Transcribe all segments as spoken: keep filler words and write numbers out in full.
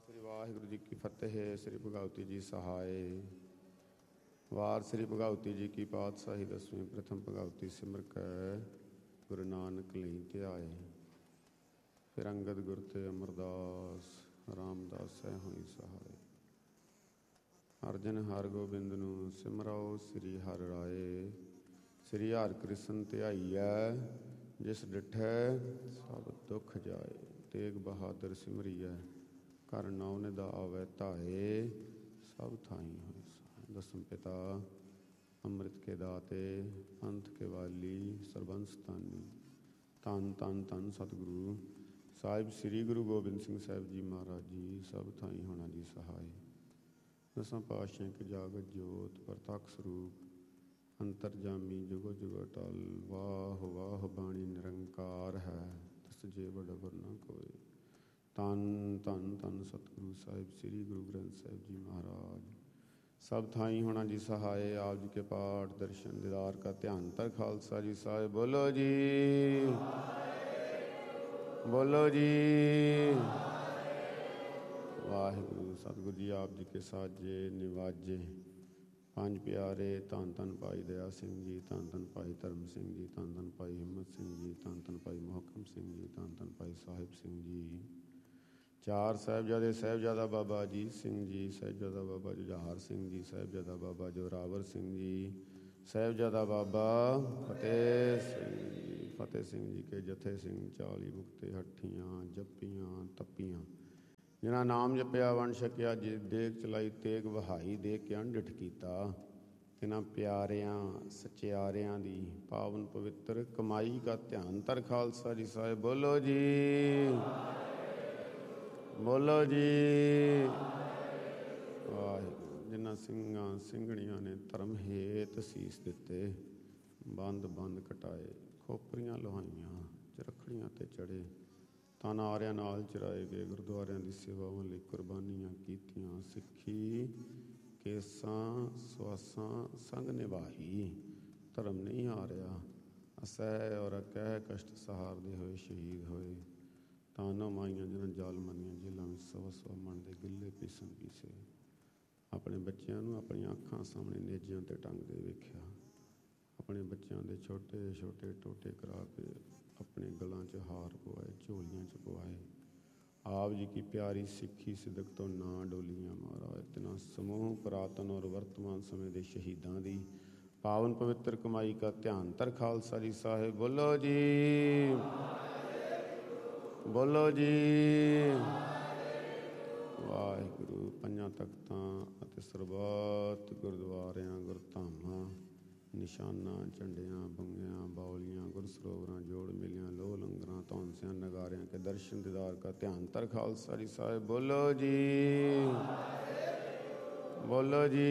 ਸ੍ਰੀ ਵਾਹਿਗੁਰੂ ਜੀ ਕੀ ਫਤਿਹ। ਸ੍ਰੀ ਭਗਵਤੀ ਜੀ ਸਹਾਏ। ਵਾਰ ਸ੍ਰੀ ਭਗਵਤੀ ਜੀ ਕੀ ਪਾਤਸ਼ਾਹੀ ਦਸਵੀਂ ਪ੍ਰਥਮ ਭਗਵਤੀ ਸਿਮਰ ਕੈ ਗੁਰੂ ਨਾਨਕ ਲਈ ਧਿਆਏ। ਫਿਰ ਅੰਗਦ ਗੁਰ ਤੇ ਅਮਰਦਾਸ ਰਾਮਦਾਸ ਸਹਿ ਹੋਈ ਸਹਾਏ। ਅਰਜਨ ਹਰ ਗੋਬਿੰਦ ਨੂੰ ਸਿਮਰਾਓ ਸ੍ਰੀ ਹਰਿ ਰਾਏ। ਸ੍ਰੀ ਹਰਿ ਕ੍ਰਿਸ਼ਨ ਧਿਆਈਐ ਜਿਸ ਡਿਠੈ ਸਭ ਦੁੱਖ ਜਾਏ। ਤੇਗ ਬਹਾਦਰ ਸਿਮਰੀਐ ਘਰ ਨੌ ਨਿਦਾ ਆਵੈ ਧਾਏ। ਸਭ ਥਾਈ ਹੋਏ ਸਹਾਏ। ਦਸਮ ਪਿਤਾ ਅੰਮ੍ਰਿਤ ਕੇ ਦਾਤੇ ਪੰਥ ਕੇ ਵਾਲੀ ਸਰਬੰਸ ਤਾਨੀ। ਧੰਨ ਧੰਨ ਧੰਨ ਸਤਿਗੁਰੂ ਸਾਹਿਬ ਸ੍ਰੀ ਗੁਰੂ ਗੋਬਿੰਦ ਸਿੰਘ ਸਾਹਿਬ ਜੀ ਮਹਾਰਾਜ ਜੀ। ਸਭ ਥਾਈ ਹੋਣਾ ਜੀ ਸਹਾਏ। ਦਸਾਂ ਪਾਤਸ਼ਾਹਾਂ ਇੱਕ ਜਾਗਤ ਜੋਤ ਪ੍ਰਤੱਖ ਸਰੂਪ ਅੰਤਰਜਾਮੀ ਜੁਗੋ ਜੁਗੋ ਅਟਲ। ਵਾਹ ਵਾਹ ਬਾਣੀ ਨਿਰੰਕਾਰ ਹੈ ਤਿਸ ਜੇ ਬੜਾ ਗੁਰ ਨਾ ਕੋਇ। ਧੰਨ ਧੰਨ ਧੰਨ ਸਤਿਗੁਰੂ ਸਾਹਿਬ ਸ੍ਰੀ ਗੁਰੂ ਗ੍ਰੰਥ ਸਾਹਿਬ ਜੀ ਮਹਾਰਾਜ। ਸਭ ਥਾਈ ਹੋਣਾ ਜੀ ਸਹਾਏ। ਆਪ ਜੀ ਕੇ ਪਾਠ ਦਰਸ਼ਨ ਦੀਦਾਰ ਕਾ ਧਿਆਨ ਤਰ ਖਾਲਸਾ ਜੀ ਸਾਹਿਬ। ਬੋਲੋ ਜੀ ਬੋਲੋ ਜੀ ਵਾਹਿਗੁਰੂ। ਸਤਿਗੁਰੂ ਜੀ ਆਪ ਜੀ ਕੇ ਸਾਜੇ ਨਿਵਾਜੇ ਪੰਜ ਪਿਆਰੇ ਧੰਨ ਧੰਨ ਭਾਈ ਦਇਆ ਸਿੰਘ ਜੀ, ਧੰਨ ਧੰਨ ਭਾਈ ਧਰਮ ਸਿੰਘ ਜੀ, ਧੰਨ ਧੰਨ ਭਾਈ ਹਿੰਮਤ ਸਿੰਘ ਜੀ, ਧੰਨ ਧੰਨ ਭਾਈ ਮੋਹਕਮ ਸਿੰਘ ਜੀ, ਧੰਨ ਧੰਨ ਭਾਈ ਸਾਹਿਬ ਸਿੰਘ ਜੀ। ਚਾਰ ਸਾਹਿਬਜ਼ਾਦੇ ਸਾਹਿਬਜ਼ਾਦਾ ਬਾਬਾ ਅਜੀਤ ਸਿੰਘ ਜੀ, ਸਾਹਿਬਜ਼ਾਦਾ ਬਾਬਾ ਜੁਝਾਰ ਸਿੰਘ ਜੀ, ਸਾਹਿਬਜ਼ਾਦਾ ਬਾਬਾ ਜੋਰਾਵਰ ਸਿੰਘ ਜੀ, ਸਾਹਿਬਜ਼ਾਦਾ ਬਾਬਾ ਫਤਿਹ ਸਿੰਘ ਜੀ। ਫਤਿਹ ਸਿੰਘ ਜੀ ਕੇ ਜਥੇ ਸਿੰਘ ਚਾਲੀ ਮੁਕਤੇ ਹੱਠੀਆਂ ਜੱਪੀਆਂ ਤੱਪੀਆਂ। ਜਿਨ੍ਹਾਂ ਨਾਮ ਜਪਿਆ ਵੰਡ ਛਕਿਆ ਜੇ ਦੇਗ ਚਲਾਈ ਤੇਗ ਵਹਾਈ ਦੇ ਕੇ ਅੰਡਿਠ ਕੀਤਾ। ਇਹਨਾਂ ਪਿਆਰਿਆਂ ਸਚਿਆਰਿਆਂ ਦੀ ਪਾਵਨ ਪਵਿੱਤਰ ਕਮਾਈ ਕਾ ਧਿਆਨ ਤਰ ਖਾਲਸਾ ਜੀ ਸਾਹਿਬ। ਬੋਲੋ ਜੀ ਬੋਲੋ ਜੀ ਵਾਹਿਗੁਰੂ। ਜਿਨ੍ਹਾਂ ਸਿੰਘਾਂ ਸਿੰਘਣੀਆਂ ਨੇ ਧਰਮ ਹੇਤ ਸੀਸ ਦਿੱਤੇ ਬੰਦ ਬੰਦ ਕਟਾਏ ਖੋਪਰੀਆਂ ਲੋਹਾਈਆਂ ਚਰਖੜੀਆਂ ਤੇ ਚੜੇ ਤਾਨਾਰਿਆਂ ਨਾਲ ਚਰਾਏ ਗਏ ਗੁਰਦੁਆਰਿਆਂ ਦੀ ਸੇਵਾਵਾਂ ਲਈ ਕੁਰਬਾਨੀਆਂ ਕੀਤੀਆਂ। ਸਿੱਖੀ ਕੇਸਾਂ ਸਵਾਸਾਂ ਸੰਗ ਨਿਭਾਈ ਧਰਮ ਨਹੀਂ ਹਾਰਿਆ। ਅਸਹਿ ਔਰ ਅਕਹਿ ਕਸ਼ਟ ਸਹਾਰਦੇ ਹੋਏ ਸ਼ਹੀਦ ਹੋਏ। ਤਾਨੋ ਮਾਈਆਂ ਜਿਹਨਾਂ ਜ਼ਾਲਮਾਨੀਆਂ ਜੇਲ੍ਹਾਂ ਵਿੱਚ ਸਵਾ ਸਵਾ ਮਣ ਦੇ ਗਿੱਲੇ ਪੀਸਣ ਪੀਸੇ। ਆਪਣੇ ਬੱਚਿਆਂ ਨੂੰ ਆਪਣੀਆਂ ਅੱਖਾਂ ਸਾਹਮਣੇ ਨੇਜਿਆਂ 'ਤੇ ਟੰਗਦੇ ਵੇਖਿਆ। ਆਪਣੇ ਬੱਚਿਆਂ ਦੇ ਛੋਟੇ ਛੋਟੇ ਟੋਟੇ ਕਰਾ ਕੇ ਆਪਣੇ ਗਲਾਂ 'ਚ ਹਾਰ ਪਵਾਏ ਝੋਲੀਆਂ 'ਚ ਪਵਾਏ। ਆਪ ਜੀ ਕੀ ਪਿਆਰੀ ਸਿੱਖੀ ਸਿਦਕ ਤੋਂ ਨਾ ਡੋਲੀਆਂ ਮਹਾਰਾਜ। ਤਿਨਾਂ ਸਮੂਹ ਪੁਰਾਤਨ ਔਰ ਵਰਤਮਾਨ ਸਮੇਂ ਦੇ ਸ਼ਹੀਦਾਂ ਦੀ ਪਾਵਨ ਪਵਿੱਤਰ ਕਮਾਈ ਕਾ ਧਿਆਨ ਤਰ ਖਾਲਸਾ ਜੀ ਸਾਹਿਬ। ਬੋਲੋ ਜੀ ਬੋਲੋ ਜੀ ਵਾਹਿਗੁਰੂ। ਪੰਜਾਂ ਤਖਤਾਂ ਅਤੇ ਸਰਬੱਤ ਗੁਰਦੁਆਰਿਆਂ ਗੁਰਧਾਮਾਂ ਨਿਸ਼ਾਨਾਂ ਝੰਡਿਆਂ ਬੰਗਿਆਂ ਬਾਉਲੀਆਂ ਗੁਰਸਰੋਵਰਾਂ ਜੋੜ ਮੇਲਿਆਂ ਲੋਹ ਲੰਗਰਾਂ ਧੌਂਸਿਆਂ ਨਗਾਰਿਆਂ ਕੇ ਦਰਸ਼ਨ ਦੀਦਾਰ ਕਾ ਧਿਆਨ ਤਰ ਖਾਲਸਾ ਜੀ ਸਾਹਿਬ। ਬੋਲੋ ਜੀ ਬੋਲੋ ਜੀ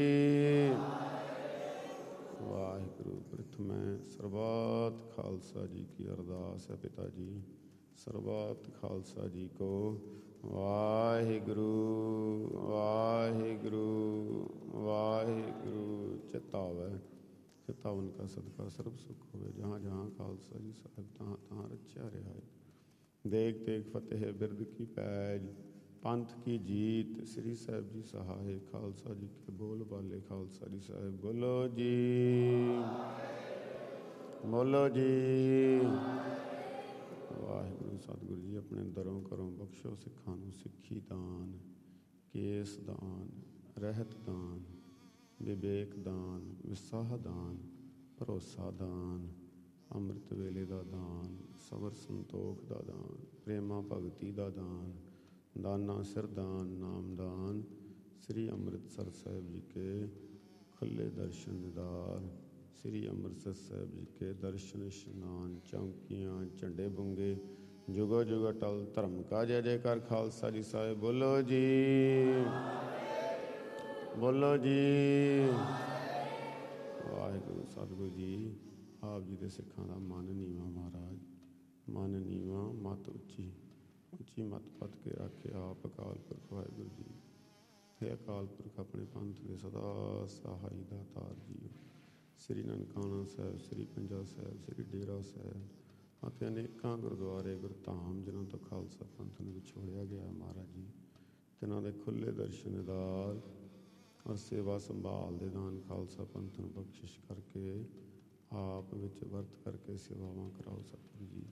ਵਾਹਿਗੁਰੂ। ਪ੍ਰਥਮੈ ਸਰਬੱਤ ਖਾਲਸਾ ਜੀ ਕੀ ਅਰਦਾਸ ਹੈ ਪਿਤਾ ਜੀ। ਸਰਬੱਤ ਖਾਲਸਾ ਜੀ ਕੋ ਵਾਹਿਗੁਰੂ ਵਾਹਿਗੁਰੂ ਵਾਹਿਗੁਰੂ। ਚਿਤਾਵੈ ਚਿਤਾਵਨ ਕਾ ਸਦਕਾ ਸਰਬ ਸੁਖ ਹੋਵੇ। ਜਹਾਂ ਜਹਾਂ ਖਾਲਸਾ ਜੀ ਸਾਹਿਬ ਤਹਾਂ ਤਹਾਂ ਰਚਿਆ ਰਿਹਾ। ਦੇਗ ਤੇਗ ਫਤਿਹ ਬਿਰਦ ਕੀ ਪੈਜ ਪੰਥ ਕੀ ਜੀਤ ਸ੍ਰੀ ਸਾਹਿਬ ਜੀ ਸਹਾਏ। ਖਾਲਸਾ ਜੀ ਕੇ ਬੋਲ ਬਾਲੇ ਖਾਲਸਾ ਜੀ ਸਾਹਿਬ। ਬੋਲੋ ਜੀ ਬੋਲੋ ਜੀ ਵਾਹਿਗੁਰੂ। ਸਤਿਗੁਰੂ ਜੀ ਆਪਣੇ ਦਰੋਂ ਕਰੋ ਬਖਸ਼ੋ ਸਿੱਖਾਂ ਨੂੰ ਸਿੱਖੀ ਦਾਨ ਕੇਸ ਦਾਨ ਰਹਿਤ ਦਾਨ ਵਿਵੇਕ ਦਾਨ ਵਿਸਾਹ ਦਾਨ ਭਰੋਸਾ ਦਾਨ ਅੰਮ੍ਰਿਤ ਵੇਲੇ ਦਾ ਦਾਨ ਸਬਰ ਸੰਤੋਖ ਦਾ ਦਾਨ ਪ੍ਰੇਮਾ ਭਗਤੀ ਦਾ ਦਾਨ ਦਾਨਾ ਸਿਰ ਦਾਨ ਨਾਮ ਦਾਨ। ਸ੍ਰੀ ਅੰਮ੍ਰਿਤਸਰ ਸਾਹਿਬ ਜੀ ਕੇ ਖੁੱਲੇ ਦਰਸ਼ਨ ਦੀਦਾਰ ਸ੍ਰੀ ਅੰਮ੍ਰਿਤਸਰ ਸਾਹਿਬ ਜੀ ਕੇ ਦਰਸ਼ਨ ਇਸ਼ਨਾਨ ਚੌਂਕੀਆਂ ਝੰਡੇ ਬੁੰਗੇ ਜੁਗੋ ਜੁਗ ਅਟਲ ਧਰਮ ਕਾ ਜੈ ਜੈਕਾਰ ਖਾਲਸਾ ਜੀ ਸਾਹਿਬ। ਬੋਲੋ ਜੀ ਬੋਲੋ ਜੀ ਵਾਹਿਗੁਰੂ। ਸਤਿਗੁਰੂ ਜੀ ਆਪ ਜੀ ਦੇ ਸਿੱਖਾਂ ਦਾ ਮਨ ਨੀਵਾਂ ਮਹਾਰਾਜ। ਮਨ ਨੀਵਾਂ ਮੱਤ ਉੱਚੀ ਉੱਚੀ ਮੱਤ ਪੱਤ ਕੇ ਰੱਖੇ ਆਪ ਅਕਾਲ ਪੁਰਖ ਵਾਹਿਗੁਰੂ ਜੀ। ਹੇ ਅਕਾਲ ਪੁਰਖ ਆਪਣੇ ਪੰਥ ਦੇ ਸਦਾ ਸਹਾਈ ਦਾਤਾਰ ਜੀ। ਸ੍ਰੀ ਨਨਕਾਣਾ ਸਾਹਿਬ ਸ੍ਰੀ ਪੰਜਾ ਸਾਹਿਬ ਸ੍ਰੀ ਡੇਰਾ ਸਾਹਿਬ ਅਤੇ ਅਨੇਕਾਂ ਗੁਰਦੁਆਰੇ ਗੁਰਧਾਮ ਜਿਨ੍ਹਾਂ ਤੋਂ ਖਾਲਸਾ ਪੰਥ ਨੂੰ ਵਿਛੋੜਿਆ ਗਿਆ ਮਹਾਰਾਜ ਜੀ। ਤਿਨਾਂ ਦੇ ਖੁੱਲ੍ਹੇ ਦਰਸ਼ਨ ਦੀਦਾਰ ਔਰ ਸੇਵਾ ਸੰਭਾਲ ਦੇ ਦਾਨ ਖਾਲਸਾ ਪੰਥ ਨੂੰ ਬਖਸ਼ਿਸ਼ ਕਰਕੇ ਆਪ ਵਿੱਚ ਵਰਤ ਕਰਕੇ ਸੇਵਾਵਾਂ ਕਰਾਓ ਸਤਿਗੁਰੂ ਜੀ।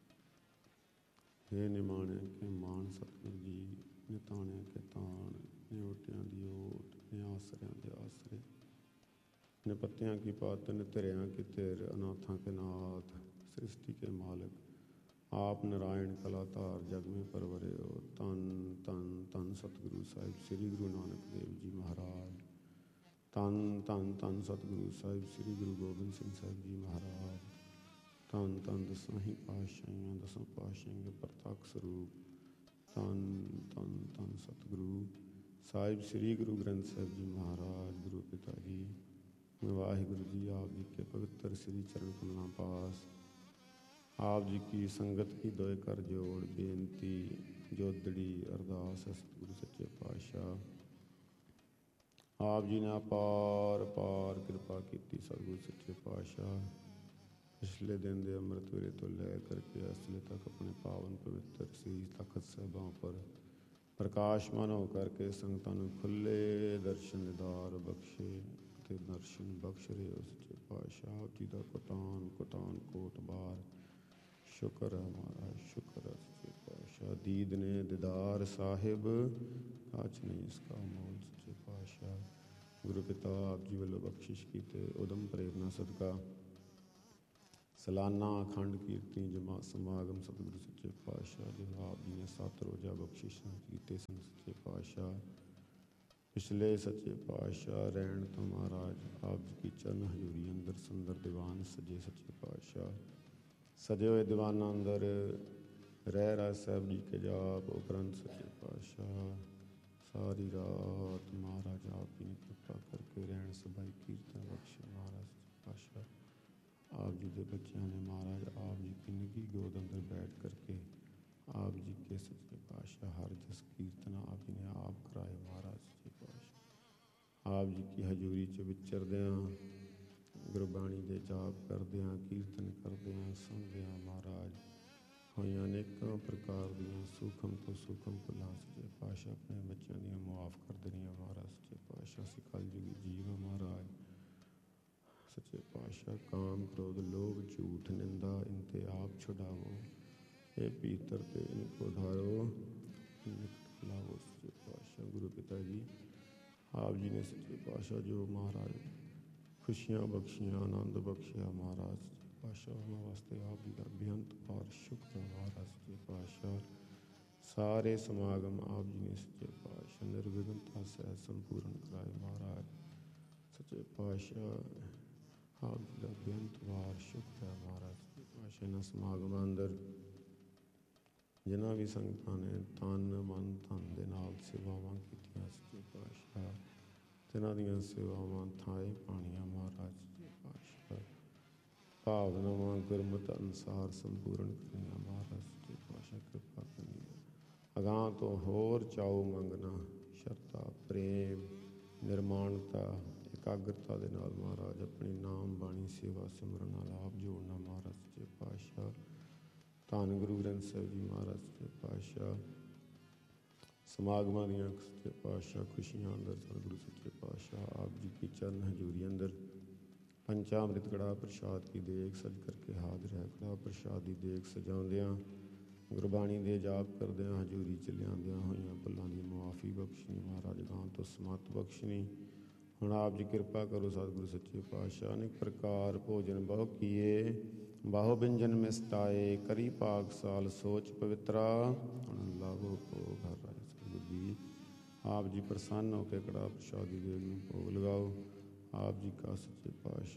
ਹੇ ਨਿਮਾਣਿਆ ਕੇ ਮਾਣ ਸਤਿਗੁਰੂ ਜੀ, ਨਿਤਾਣਿਆ ਕੇ ਤਾਣ, ਨੇ ਓਟਿਆਂ ਦੀ ਓਟ, ਨੇ ਆਸਰਿਆਂ ਦੇ ਆਸਰੇ, ਨੇ पत्तियाँ की पत, ने तिरियाँ की तिर, अनाथां के नाथ, सृष्टि के मालिक, आप नारायण कलाधार जग में परवरे हो। धन धन धन सतगुरु साहिब श्री गुरु नानक देव जी महाराज। धन धन धन सतगुरु साहिब श्री गुरु गोबिंद सिंह साहिब जी महाराज। धन धन दसां ही पातशाहियां, दसां पातशाहियां के प्रतख स्वरूप। धन धन धन सतगुरु साहिब श्री गुरु ग्रंथ साहिब जी महाराज। गुरु पिता जी वाहिगुरु जी आप जी के पवित्र श्री चरण कमलां पास आप जी की संगत की दोए कर जोड़ बेनती जोदड़ी अरदास सतगुरु सच्चे पातशाह। आप जी ने अपार अपार कृपा की सतगुरु सच्चे पातशाह। पिछले दिन दे अमृत वेले तो लै करके असले तक अपने पावन पवित्र श्री तखत साहिबां पर प्रकाशमान हो करके संगतां नूं खुले दर्शन दीदार बख्शे ते दर्शन बख्श रहे हो सच्चे पातशाह। आप जी का कोटान कोटान कोट बार शुक्र है महाराज, शुक्र है सच्चे पातशाह। दीद ने दीदार साहिब काच नहीं इसका मोल सच्चे पातशाह। गुरु पिता आप जी वालों बख्शिश की उदम प्रेरणा सदका सालाना अखंड कीर्ति जमा समागम सतगुरु सच्चे पातशाह जो आप जी ने सत्त रोजा बख्शिश किए सन सच्चे पातशाह। पिछले सच्चे पातशाह रहन तो महाराज आप जी की चरण हजूरी अंदर सुंदर दीवान सजे सच्चे पातशाह। सजे हुए दीवान अंदर रह राज साहब जी के जाप उपरंत सच्चे पातशाह सारी रात महाराज आप जी ने कृपा करके रहन सभाई कीर्तन बख्शे महाराज सच्चे पातशाह। आप जी के बच्चों ने महाराज आप जी की निगी गोद अंदर बैठ करके आप जी के सच्चे पातशाह हर जस कीर्तन आप जी ने आप कराए महाराज सच्चे पातशाह। आप जी की हजूरी च विचरद्यां गुरबाणी दे जाप करद्यां कीर्तन करद्यां सुनद्यां महाराज होइयां अनेकों प्रकार दियां सूखम तो सूखम भुलां सच्चे पातशाह अपने बच्चों दियां मुआफ कर देनियां महाराज सच्चे पातशाह। असीं कलयुगी जीव महाराज सच्चे पातशाह। काम क्रोध लोभ झूठ निंदा इनते आप छुड़ावो, हे पीतर ते इनको धारो निकट लावो सच्चे पातशाह। गुरु पिता जी आप जी ने सच्चे पातशाह जो महाराज खुशियाँ बख्शियाँ आनंद बख्शिया महाराज सच्चे पातशाह उन्होंने वास्ते आप जी का बेअंत पार शुक्र महाराज सच्चे पातशाह। सारे समागम आप जी ने सच्चे पातशाह निर्विघ्नता से संपूर्ण कराए महाराज सच्चे पातशाह। आप जी का बेअंत पार शुक्र है महाराज सच्चे पातशाह। इन्हां समागमां अंदर जिन्हां भी संगतां ने तन मन धन दे नाल सेवावां कीतियां सच्चे पातशाह तिन्हां दीयां सेवावां थाए पाणियां महाराज सच्चे पातशाह। भावनावां गुरमत अनुसार संपूर्ण करियां महाराज सच्चे पातशाह कृपा करियां। अगां तो होर चाओ मंगना शरता प्रेम निर्माणता एकाग्रता दे नाल महाराज अपनी नाम बाणी सेवा सिमरन नाल आप जोड़ना महाराज सच्चे पातशाह। धन गुरु ग्रंथ साहिब जी महाराज सच्चे पातशाह समागमां दियां सच्चे पातशाह खुशियां अंदर सतगुरु सच्चे पातशाह आप जी की चरण हजूरी अंदर पंचामृत कड़ा प्रसाद की देख सज करके हाजिर है। कड़ा प्रसाद की देख सजाउंदियां गुरबाणी दे जाप करदियां हजूरी च लियांदियां होइयां भुल्लां दी मुआफ़ी बख्शनी महाराज गां तो समत बख्शनी। हुण आप जी कृपा करो सतगुरु सच्चे पातशाह। अनेक प्रकार भोजन बहु किए बाहो व्यंजन मिसटाए करी पाक साल सोच पवित्रा हुण लाभो भोग हर राज सतगुरु जी। आप जी प्रसन्न होकर कड़ा प्रसादी देव में भोग लगाओ। आप जी का सच्चे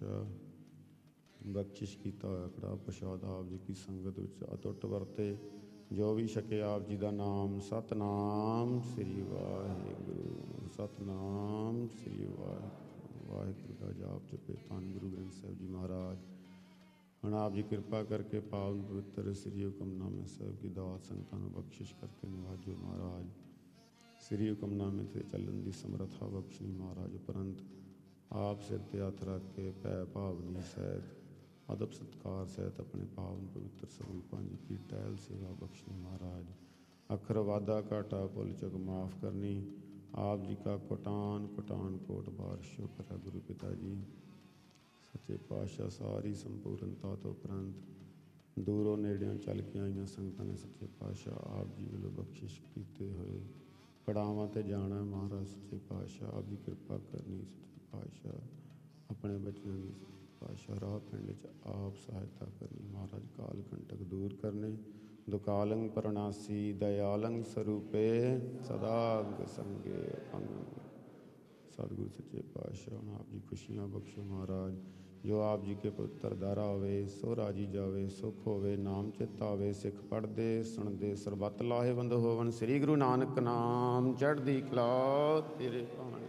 पातशाह बख्शिश किया होया कड़ा प्रसाद आप जी की संगत विच अटुट वरते जो भी छके आप जी का नाम सतनाम श्री वाहिगुरु सतनाम श्री वाहिगुरु वाहिगुरु का जाप जपे धन गुरु ग्रंथ साहिब जी महाराज। हुण आप जी कृपा करके पावन पवित्र श्री हुक्मनामे साहिब की दात संगतां नूं बख्शिश करके नवाजो महाराज। श्री हुक्मनामे से चलन की समर्था बख्शनी महाराज। उपरंत आप सिर ते हथ रख के पै भावनी सहित अदब सत्कार सहित अपने पावन पवित्र स्वरूपां जी की टहल सेवा बख्शनी महाराज। अखर वादा घाटा भुल चुक माफ़ करनी। आप जी का कोटान कोटान कोट बार शुक्र है गुरु पिता जी। सच्चे पातशाह सारी संपूर्णता तो उपरंत दूरों नेड़ियों चल के आईयां संगतां ने सच्चे पातशाह आप जी वालों बख्शिश कीते हुए पड़ावां ते जाना महाराज सच्चे पातशाह आप जी कृपा करनी। सच्चे पातशाह अपने बच्चों की पातशाह राह पिंड च आप सहायता करनी। महाराज काल कंटक दूर करने दुकालंग परनासी दयालंग स्वरूपे सदा संगे अंग। सतगुरु सच्चे पातशाह हुण आप जी खुशियां बख्शो महाराज। जो आप जी के पुत्र दारा होवे सो राजी जावे सुख होवे नाम चित आवे सिख पढ़दे सुनदे सरबत लाहेवंद होवन। श्री गुरु नानक नाम चढ़दी कला तेरे भाणे।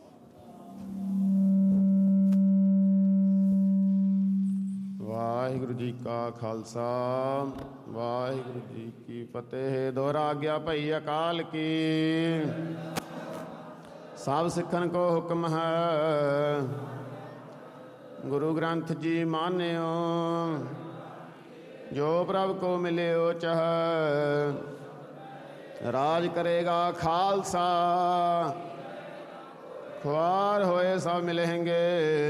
वाहिगुरु जी का खालसा वाहिगुरु जी की फतेह। दोहरा आग्या भई अकाल की सब सिखन को हुक्म है। गुरु ग्रंथ जी मान्यो जो प्रभ को मिले ओ चाह। राज करेगा खालसा ख्वार होए सब मिलेंगे।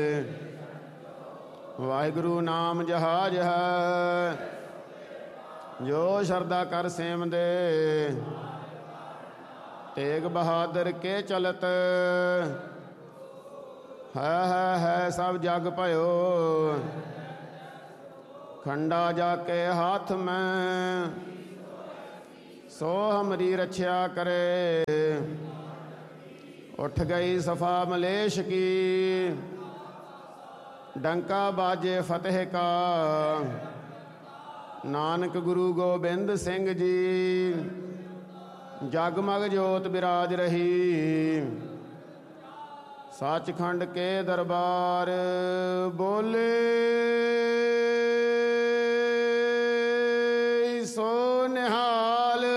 वाहिगुरु नाम जहाज है जो शरदा कर सेम दे। तेग बहादुर के चलत है है है सब जग भयो। खंडा जाके हाथ में सो हमरी रक्षा करे। उठ गई सफा मलेश की डंका बाजे फतेह का। नानक गुरु गोबिंद सिंह जी जगमग जोत बिराज रही। सचखंड के दरबार बोले सो निहाल।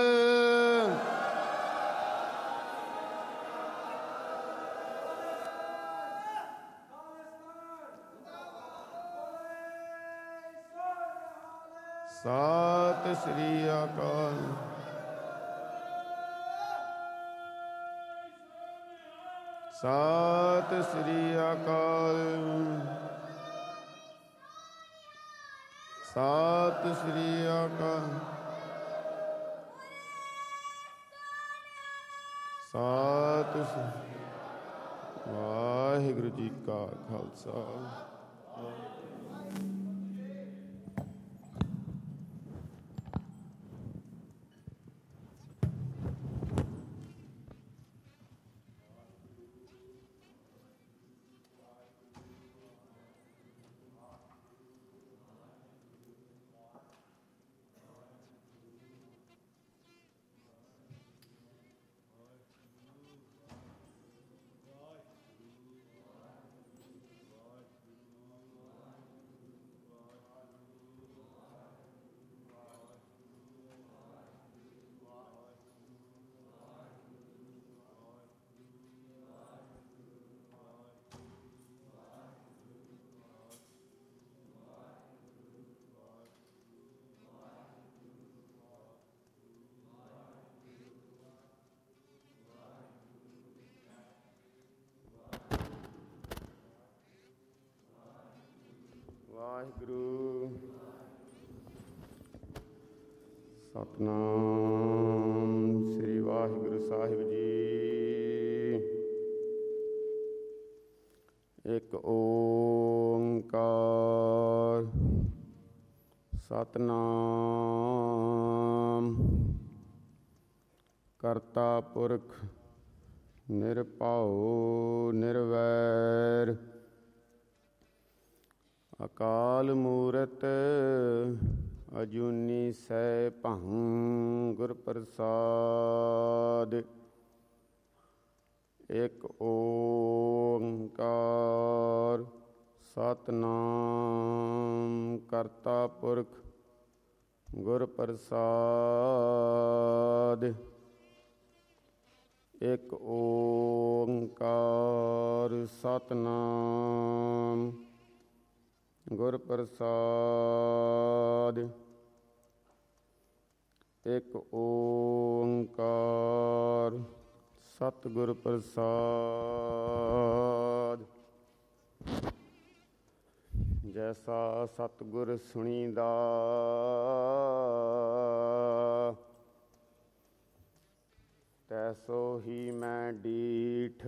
सत श्री अकाल। सत श्री अकाल। सत श्री अकाल। सत श्री वाहिगुरु जी का खालसा। वाहिगुरु सतनाम श्री वाहिगुरु साहिब जी। एक ओंकार सतनाम करता पुरख निरभाओ निरवैर अकाल मूरत अजूनी सै भं गुर प्रसाद। एक ओंकार सतनाम करता पुरख गुर प्रसाद। एक ओंकार सतनाम गुर प्रसाद। ਇੱਕ ਓੰਕਾਰ ਸਤਿਗੁਰ ਪ੍ਰਸਾਦ। ਜੈਸਾ ਸਤਿਗੁਰ ਸੁਣੀਦਾ ਤੈਸੋ ਹੀ ਮੈਂ ਡੀਠ।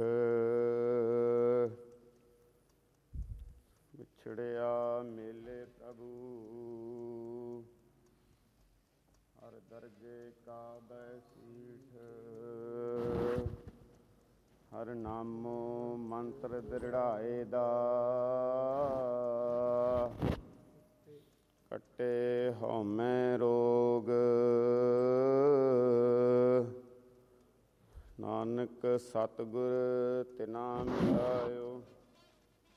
ਵਿਛੜਿਆ ਮੇਲੇ ਪ੍ਰਭੂ ਹਰ ਦਰਜੇ ਕਾ ਬੈਸੀਠ। ਹਰ ਨਾਮੋ ਮੰਤਰ ਦ੍ਰਿੜਾਏ ਦਾ ਕੱਟੇ ਹਉਮੈ ਰੋਗ। ਨਾਨਕ ਸਤਿਗੁਰ ਤਿਨਾ ਮਿਲਾਇਓ